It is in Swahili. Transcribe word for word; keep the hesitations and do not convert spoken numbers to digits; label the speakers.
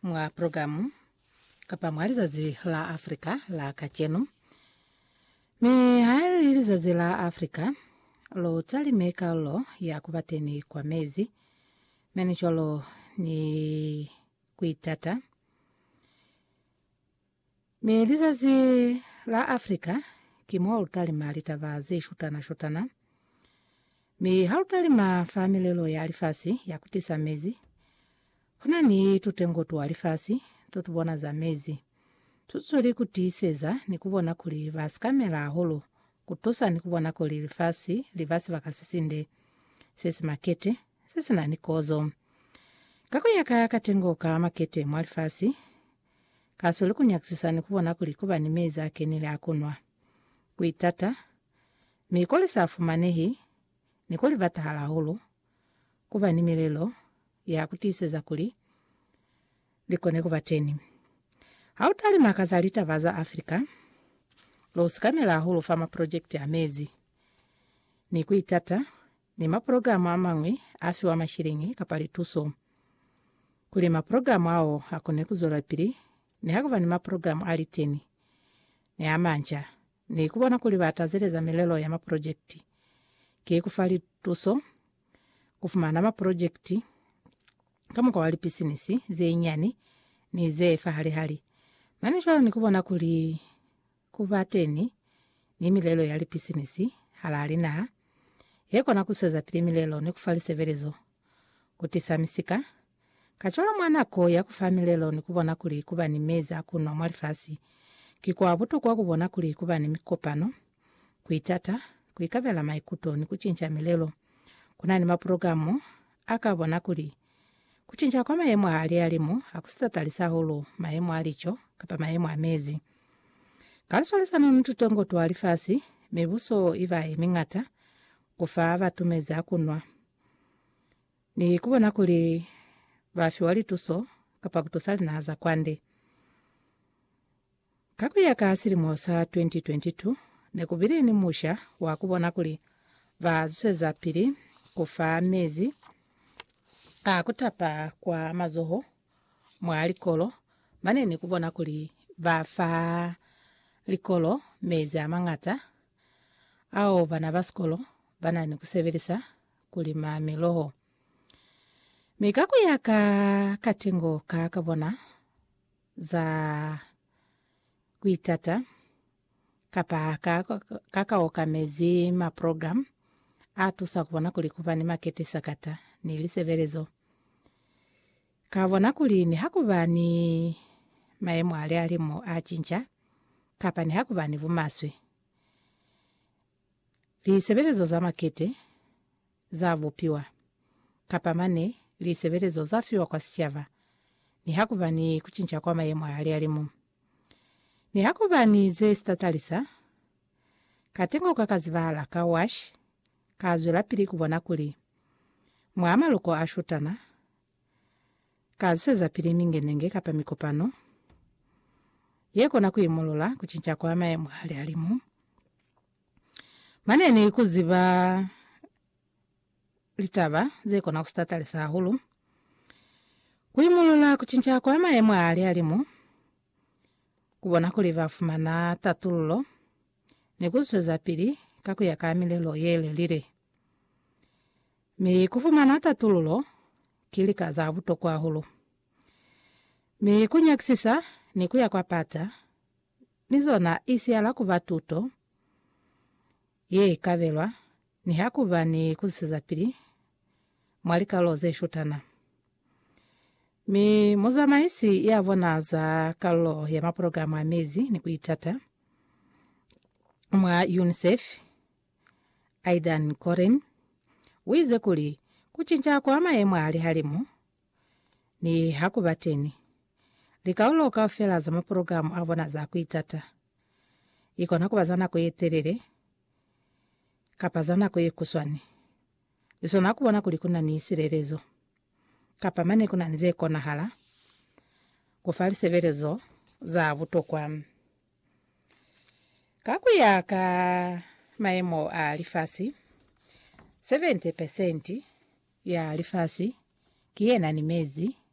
Speaker 1: mwa programu kapa mwali zazi la Afrika la kachenu. Mi hali zazi la Afrika lo tali meka lo ya kubateni kwa mezi. Menicholo ni kuitata. Mi lizazi la Afrika kimwa utali malita vazi shutana shutana. Mi hautali ma family lo ya alifasi ya kutisa mezi. Kuna ni tutengo tu alifasi, tutubona za mezi. Tutuli kutiseza ni kubona kuli vaskamela holo. Kutusa ni kubona kuli alifasi, livasi vakasisinde sesi makete, sesi na nikozo. Kako yaka katengo ka makete mwalifasi, kaswele kunyakisisa ni kubona kuli kuba ni meza kenile akunwa. Kuitata, mikoli safu manehi, nikoli vatahala holo, kuba ni milelo, ya kutiseza kuli, likone kubateni. Hautali makazalita vaza Afrika, lo skamela holo fama project ya mezi. Ni kuitata, ni maprogramu amangwe, afi wa mashiringi kapali tuso. Kuli maprogramu hao hakone kuzola pili, ni hakuwa ni maprogramu aliteni. Ni amancha, ni kubona kuli vatazele za milelo ya maprojekti. Kie kufali tuso, kufumana maprojekti, kama kwa wali pisinisi, ze inyani, ni ze fahali hali. Manishwalo ni kubona kuli kuvateni, ni milelo ya li pisinisi, halali na. Yeko na kusweza pili milelo ni kufali severezo. Kutisa misika. Kachola mwanako ya kufa milelo ni kubona kuli kuba ni meza kuno mwalifasi. Kikuwa abuto kwa kubona kuli kuba ni mikopano. Kuitata, kuikavela maikuto ni kuchincha milelo. Kuna ni maprogramu, haka bona kuli. Kuchincha kwa maemu hali alimu, hakusita talisa holo maemu halicho, kapa maemu amezi. Kalisualisa nunu tutongo tu alifasi, mebuso iva emingata, kufava tumeza kunwa. Ni kubona kuli vafi wali tuso, kapa kutosali na haza kwande. Kaku ya kaasiri mwosa twenty twenty-two, nekubili ni musha, wakubona kuli vazuse za pili, kufa mezi, kutapa kwa mazoho, mwa likolo, mane ni kubona kuli vafa likolo, mezi amangata, au vana vaskolo, vana ni kuseverisa kuli mamiloho. Mikaku ya ka katingo kakabona za kuitata, kapa kaka oka mezi ma program, atu sa kubona kuli kuba ni makete sakata, ni liseverezo. Kabona kuli ni hakuba ni maemu ale alimu achincha, kapa ni hakuba ni vumaswe. Liseverezo za makete, za vupiwa. Kapa mane, liseverezo za fiwa kwa sichava. Ni hakuba ni kuchincha kwa maemu ale alimu. Ni hakuba ni ze statalisa, katengo kakazivala kawash, kazwela pili kubona kuli. Mwama loko ashutana, kazweza pili mingenenge kapa mikopano. Yeko na kuimulula kuchincha kwa maemu ale alimu. Mane ni kuziva litava, zeko na kustatalisa hulu. Kuimulula kuchincha kwa maemu ale alimu. Kubona kuli vafumana tatululo. Ni kuzweza pili kaku ya kamilelo yele lire. Mi kufumana tatululo kili kaza abuto kwa hulu. Mi kunyakisisa ni kuya kwa pata. Nizona isi ala kuvatuto. Ye kavelwa. Ni hakuva ni kuzweza pili. Mwalika loze shutana. Mi muza maisi ya vona za kalo ya maprogramu amezi ni kuitata. Mwa UNICEF, Aidan Koren, wize kuli kuchincha kwa maemu ali halimu ni hakubateni. Likaulo kafela za maprogramu avona za kuitata. Iko nakubazana kuyeterere, kapazana kuye kuswani. Iso nakubona kulikuna ni isirerezo. Kapa mane kuna nize kona hala, kufali severezo za abuto kwa kaku ya ka maemo alifasi, seventy percent ya alifasi kiena ni mezi,